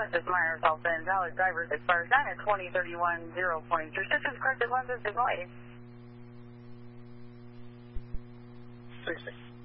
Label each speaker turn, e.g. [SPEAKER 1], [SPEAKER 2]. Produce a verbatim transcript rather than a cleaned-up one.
[SPEAKER 1] U S S Myers, Alpha and valid driver expires nine at twenty thirty-one zero point two. Systems corrected lenses, signal eight.
[SPEAKER 2] sixty.